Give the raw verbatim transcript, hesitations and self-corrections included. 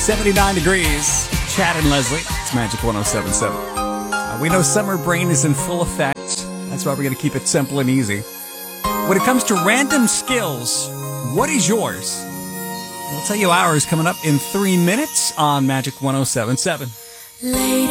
seventy-nine degrees. Chad and Leslie. It's Magic one oh seven point seven. Uh, we know summer brain is in full effect. That's why we're going to keep it simple and easy. When it comes to random skills, what is yours? We'll tell you ours coming up in three minutes on Magic one oh seven point seven.